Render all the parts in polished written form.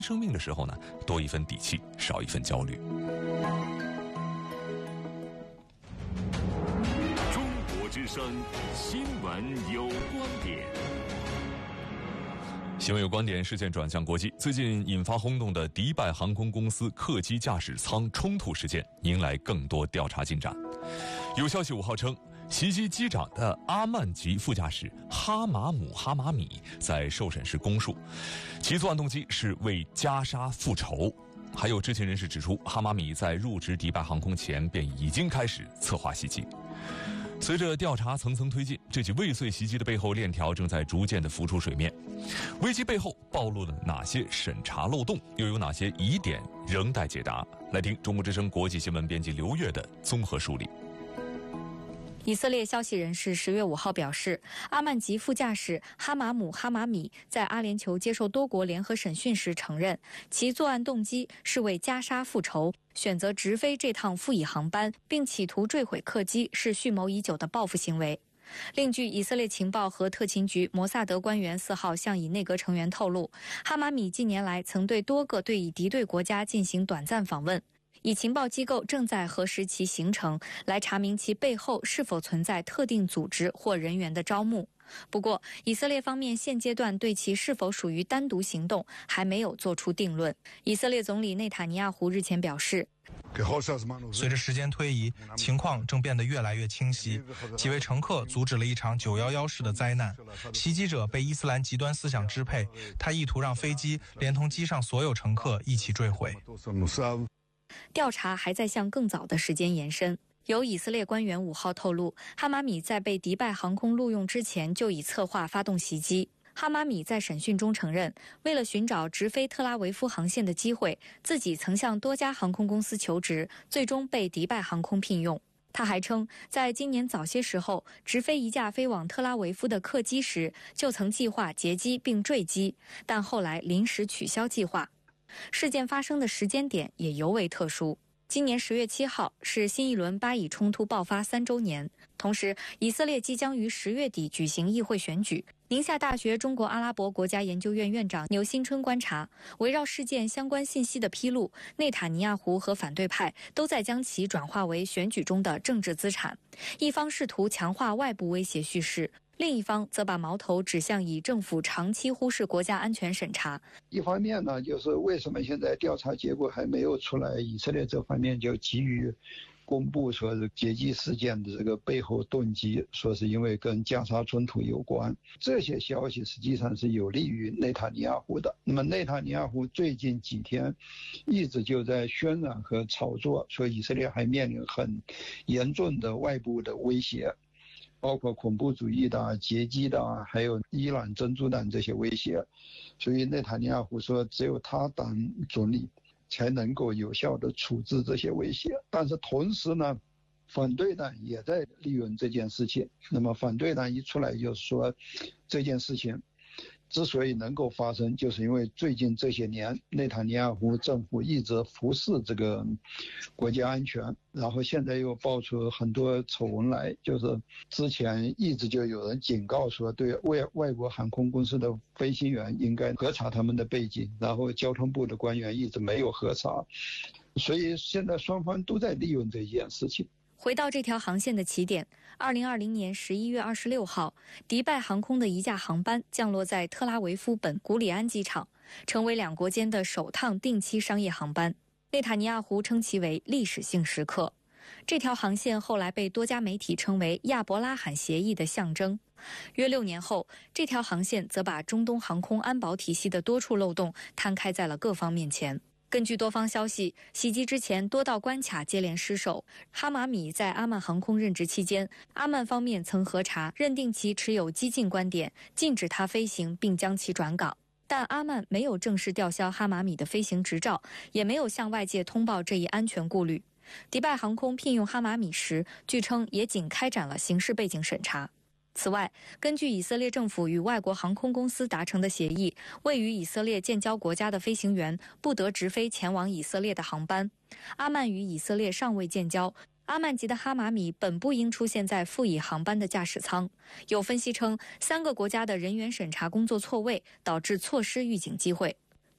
生命的时候呢，多一份底气，少一份焦虑。 中国之声新闻有观点。 新闻有观点，事件转向国际。最近引发轰动的迪拜航空公司客机驾驶舱冲突事件迎来更多调查进展。有消息5号称，袭击机长的阿曼籍副驾驶哈马姆·哈马米在受审时供述，其作案动机是为加沙复仇。还有知情人士指出，哈马米在入职迪拜航空前便已经开始策划袭击。随着调查层层推进，这起未遂袭击的背后链条正在逐渐地浮出水面。危机背后暴露了哪些审查漏洞，又有哪些疑点仍待解答？来听中国之声国际新闻编辑刘越的综合梳理。 以色列消息人士10月5号表示，阿曼籍副驾驶哈马姆·哈马米在阿联酋接受多国联合审讯时承认，其作案动机是为加沙复仇，选择直飞这趟副乙航班，并企图坠毁客机是蓄谋已久的报复行为。另据以色列情报和特勤局摩萨德官员4号向以内阁成员透露，哈马米近年来曾对多个对以敌对国家进行短暂访问，以情报机构正在核实其行程，来查明其背后是否存在特定组织或人员的招募。不过，以色列方面现阶段对其是否属于单独行动还没有做出定论。以色列总理内塔尼亚胡日前表示， 随着时间推移，情况正变得越来越清晰。几位乘客阻止了一场911式的灾难，袭击者被伊斯兰极端思想支配，他意图让飞机连同机上所有乘客一起坠毁。 调查还在向更早的时间延伸。有以色列官员5号透露，哈马米在被迪拜航空录用之前就已策划发动袭击。哈马米在审讯中承认，为了寻找直飞特拉维夫航线的机会，自己曾向多家航空公司求职，最终被迪拜航空聘用。他还称，在今年早些时候，直飞一架飞往特拉维夫的客机时，就曾计划劫机并坠机，但后来临时取消计划。事件发生的时间点也尤为特殊。今年10月7号是新一轮巴以冲突爆发3周年，同时以色列即将于10月底举行议会选举。宁夏大学中国阿拉伯国家研究院院长牛新春观察，围绕事件相关信息的披露，内塔尼亚胡和反对派都在将其转化为选举中的政治资产。一方试图强化外部威胁叙事，另一方则把矛头指向以政府长期忽视国家安全审查。 一方面呢，就是为什么现在调查结果还没有出来，以色列这方面就急于公布说是劫机事件的这个背后动机，说是因为跟加沙冲突有关。这些消息实际上是有利于内塔尼亚胡的。那么内塔尼亚胡最近几天一直就在渲染和炒作，说以色列还面临很严重的外部的威胁，包括恐怖主义的、劫机的，还有伊朗真主党这些威胁。所以内塔尼亚胡说，只有他当总理才能够有效的处置这些威胁。但是同时呢，反对党也在利用这件事情。那么反对党一出来就说，这件事情之所以能够发生，就是因为最近这些年内塔尼亚胡政府一直忽视这个国家安全，然后现在又爆出很多丑闻来，就是之前一直就有人警告说，对外国航空公司的飞行员应该核查他们的背景，然后交通部的官员一直没有核查，所以现在双方都在利用这件事情。 回到这条航线的起点，2020年11月26号，迪拜航空的一架航班降落在特拉维夫本古里安机场，成为两国间的首趟定期商业航班。内塔尼亚胡称其为历史性时刻。这条航线后来被多家媒体称为亚伯拉罕协议的象征。约6年后，这条航线则把中东航空安保体系的多处漏洞摊开在了各方面前。根据多方消息，袭击之前多道关卡接连失守。哈马米在阿曼航空任职期间，阿曼方面曾核查，认定其持有激进观点，禁止他飞行并将其转岗。但阿曼没有正式吊销哈马米的飞行执照，也没有向外界通报这一安全顾虑。迪拜航空聘用哈马米时，据称也仅开展了刑事背景审查。此外，根据以色列政府与外国航空公司达成的协议，位于以色列建交国家的飞行员不得直飞前往以色列的航班。阿曼与以色列尚未建交，阿曼籍的哈马米本不应出现在副乙航班的驾驶舱。有分析称，3个国家的人员审查工作错位，导致错失预警机会。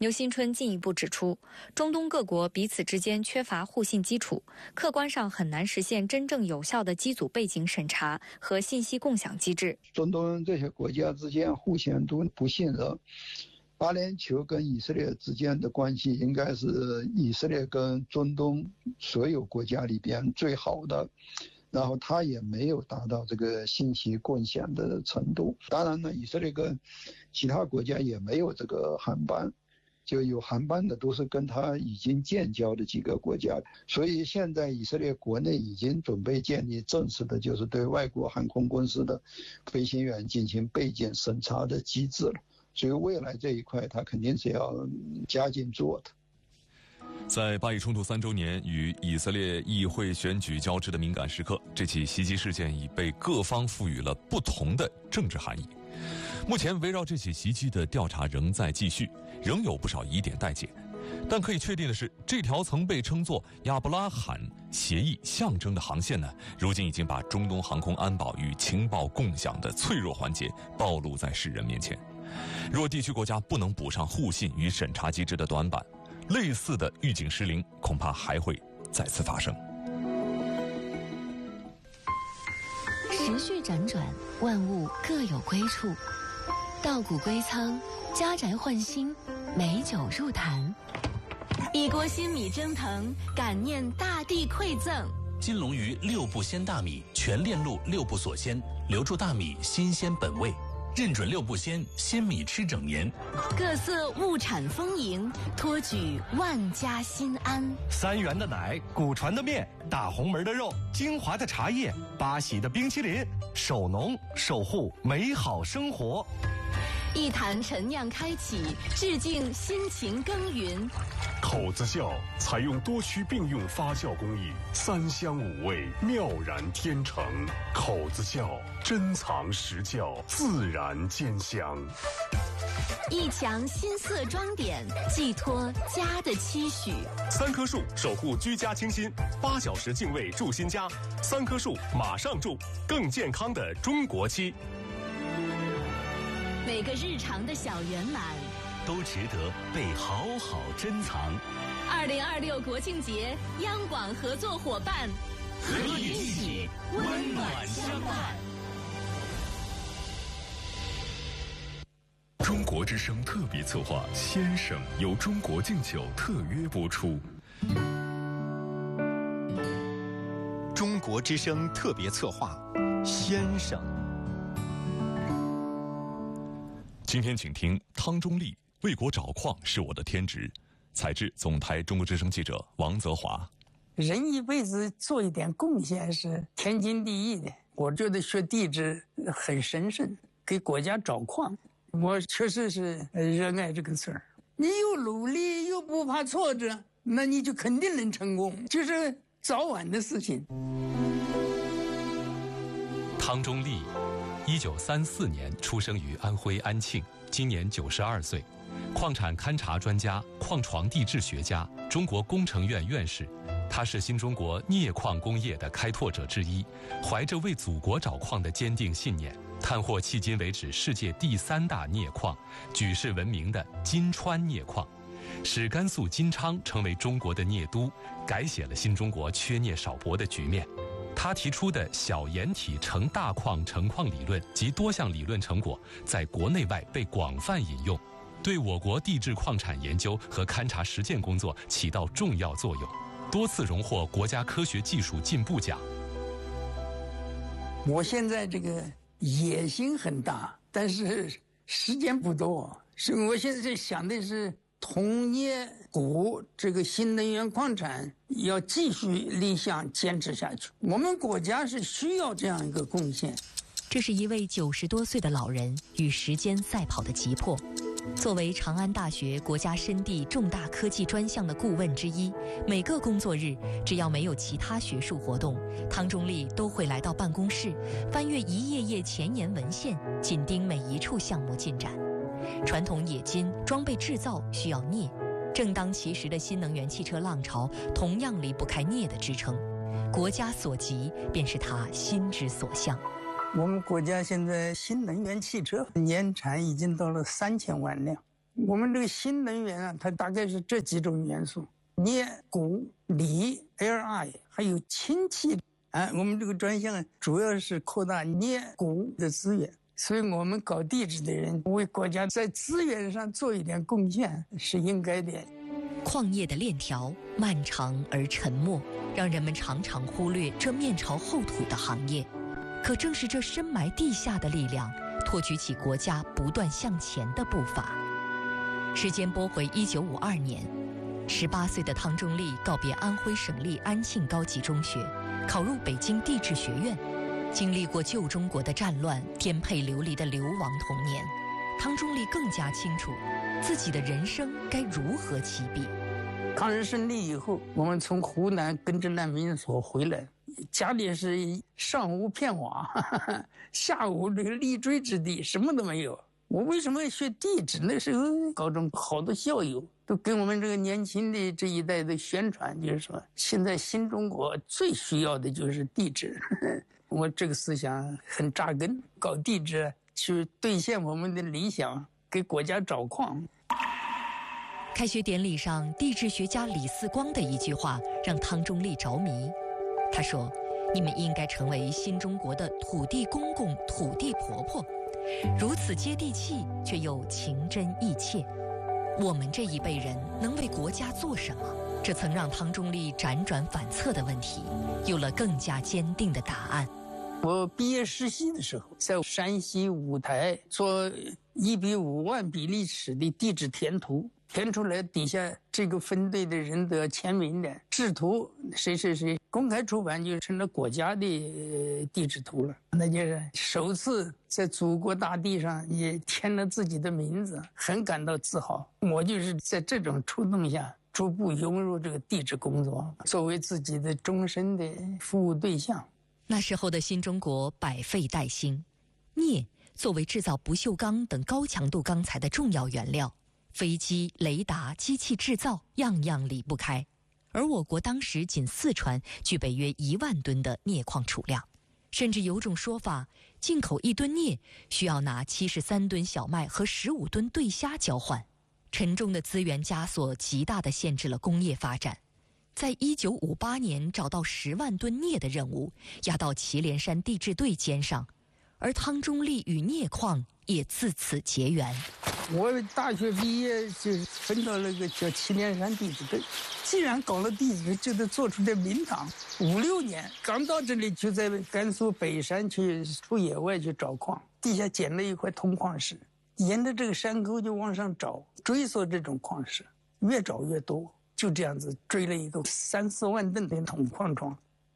牛新春进一步指出，中东各国彼此之间缺乏互信基础，客观上很难实现真正有效的机组背景审查和信息共享机制。 中东这些国家之间互相都不信任。巴联酋跟以色列之间的关系应该是以色列跟中东所有国家里边最好的，然后他也没有达到这个信息共享的程度。当然呢，以色列跟其他国家也没有这个航班，就有航班的都是跟他已经建交的几个国家，所以现在以色列国内已经准备建立正式的就是对外国航空公司的飞行员进行背景审查的机制了，所以未来这一块他肯定是要加紧做的。 在巴以冲突3周年与以色列议会选举交织的敏感时刻，这起袭击事件已被各方赋予了不同的政治含义。目前围绕这起袭击的调查仍在继续，仍有不少疑点待解。但可以确定的是，这条曾被称作亚伯拉罕协议象征的航线呢，如今已经把中东航空安保与情报共享的脆弱环节暴露在世人面前。若地区国家不能补上互信与审查机制的短板，类似的预警失灵恐怕还会再次发生。 时序辗转，万物各有归处。稻谷归仓，家宅换新，美酒入坛。一锅新米蒸腾，感念大地馈赠。 金龙鱼6步鲜大米，全链路6步锁鲜，留住大米新鲜本味。认准6步鲜，鲜米吃整年。 各色物产丰盈，托举万家心安。 3元的奶，古传的面，大红门的肉，精华的茶叶，巴西的冰淇淋，守农守护美好生活。 一坛陈酿开启，致敬辛勤耕耘。 口子窖采用多区并用发酵工艺，3香5味，妙然天成。口子窖珍藏实窖，自然兼香。 一墙新色装点，寄托家的期许。 3棵树守护居家清新，8小时净卫住新家，3棵树马上住，更健康的中国期。 每个日常的小圆满， 都值得被好好珍藏。 2026国庆节，央广合作伙伴， 和你一起温暖相伴。 中国之声特别策划《先生》由中国敬酒特约播出。 中国之声特别策划《先生》。 今天请听汤中立为国找矿是我的天职，采制总台中国之声记者王泽华。 人一辈子做一点贡献是天经地义的，我觉得学地质很神圣，给国家找矿，我确实是热爱这个事儿。你又努力又不怕挫折，那你就肯定能成功，就是早晚的事情。 汤中立1934年出生于安徽安庆，今年92岁，矿产勘察专家、矿床地质学家，中国工程院院士。他是新中国镍矿工业的开拓者之一，怀着为祖国找矿的坚定信念，探获迄今为止世界第3大镍矿，举世闻名的金川镍矿，使甘肃金昌成为中国的镍都，改写了新中国缺镍少博的局面。他提出的小岩体成大矿成矿理论及多项理论成果，在国内外被广泛引用，对我国地质矿产研究和勘察实践工作起到重要作用，多次荣获国家科学技术进步奖。 我现在这个野心很大，但是时间不多，所以我现在想的是铜镍钴这个新能源矿产要继续立项坚持下去，我们国家是需要这样一个贡献。 这是一位90多岁的老人与时间赛跑的急迫。作为长安大学国家深地重大科技专项的顾问之一，每个工作日只要没有其他学术活动，汤中立都会来到办公室，翻阅一页页前沿文献，紧盯每一处项目进展。传统冶金装备制造需要镍，正当其时的新能源汽车浪潮同样离不开镍的支撑。国家所急，便是他心之所向。 我们国家现在新能源汽车年产已经到了3000万辆， 我们这个新能源啊，它大概是这几种元素：镍、钴、锂、Li， 还有氢气。我们这个专项主要是扩大镍、钴的资源，所以我们搞地质的人为国家在资源上做一点贡献是应该的。 矿业的链条漫长而沉默，让人们常常忽略这面朝后土的行业。可正是这深埋地下的力量，托举起国家不断向前的步伐。时间拨回1952年，18岁的汤中立告别安徽省立安庆高级中学，考入北京地质学院。经历过旧中国的战乱、颠沛流离的流亡童年，汤中立更加清楚自己的人生该如何起笔。 抗日胜利以后，我们从湖南跟着难民所回来，家里是上无片瓦，下无这个立锥之地，什么都没有。我为什么要学地质？那时候高中好多校友都跟我们这个年轻的这一代的宣传，就是说现在新中国最需要的就是地质。我这个思想很扎根，搞地质去兑现我们的理想，给国家找矿。 开学典礼上，地质学家李四光的一句话让汤中立着迷。他说：“你们应该成为新中国的土地公公、土地婆婆。”如此接地气，却又情真意切。我们这一辈人能为国家做什么？这曾让汤中立辗转反侧的问题，有了更加坚定的答案。 我毕业实习的时候，在山西五台做1比5万比例尺的地质填图，填出来底下这个分队的人都要签名的，制图谁谁谁，公开出版就成了国家的地质图了。那就是首次在祖国大地上也填了自己的名字，很感到自豪。我就是在这种触动下，逐步融入这个地质工作，作为自己的终身的服务对象。 那时候的新中国百废待兴，镍作为制造不锈钢等高强度钢材的重要原料，飞机、雷达、机器制造样样离不开。而我国当时仅四川具备约1万吨的镍矿储量，甚至有种说法，进口1吨镍需要拿73吨小麦和15吨对虾交换。沉重的资源枷锁极大地限制了工业发展。在1958年找到10万吨镍的任务压到祁连山地质队肩上，而汤中立与镍矿也自此结缘。 我大学毕业就分到了个叫祁连山地质队，既然搞了地质，就得做出点名堂。5、6年刚到这里，就在甘肃北山去出野外去找矿，地下捡了一块铜矿石，沿着这个山沟就往上找，追索这种矿石，越找越多。就这样子追了一个3、4万吨的铜矿床。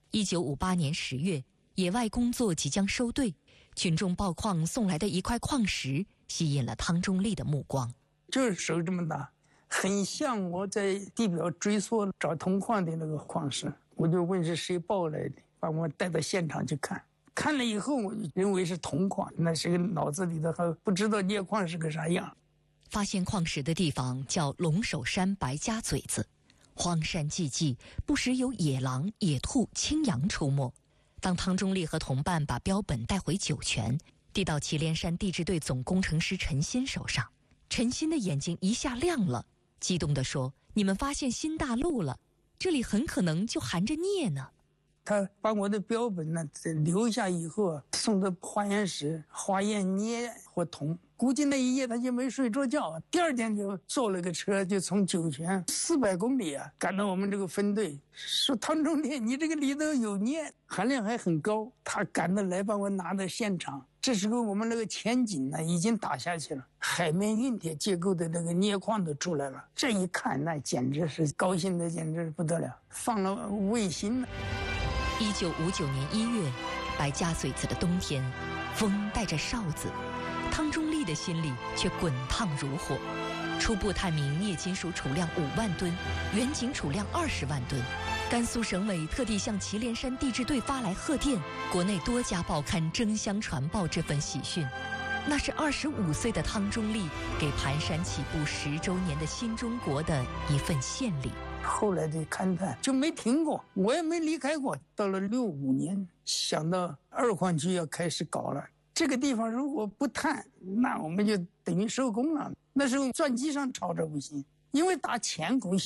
1958年10月，野外工作即将收队，群众报矿送来的一块矿石吸引了汤中立的目光。 就是手这么大，很像我在地表追溯找铜矿的那个矿石。我就问是谁抱来的，把我带到现场去看。看了以后，我就认为是铜矿，那是个脑子里头还不知道镍矿是个啥样。 发现矿石的地方叫龙首山白家嘴子，荒山寂寂，不时有野狼、野兔、青羊出没。当汤中立和同伴把标本带回酒泉，递到祁连山地质队总工程师陈新手上，陈新的眼睛一下亮了，激动地说：“你们发现新大陆了，这里很可能就含着镍呢。” 他把我的标本呢留下以后，送到化验室化验镍或铜。估计那一夜他就没睡着觉，第二天就坐了个车，就从酒泉400公里赶到我们这个分队，说汤中立，你这个里头有镍，含量还很高。他赶得来把我拿到现场，这时候我们那个前景呢已经打下去了，海绵运铁结构的那个镍矿都出来了。这一看，那简直是高兴的简直不得了，放了卫星了。 1959年1月，白家嘴子的冬天，风带着哨子，汤中立的心里却滚烫如火。初步探明镍金属储量5万吨，远景储量20万吨。甘肃省委特地向祁连山地质队发来贺电，国内多家报刊争相传报这份喜讯。那是25岁的汤中立给盘山起步10周年的新中国的一份献礼。 后来的勘探就没停过，我也没离开过。到了65年，想到2矿区要开始搞了， 这个地方如果不探，那我们就等于收工了。那时候钻机上抄着不行，因为打前古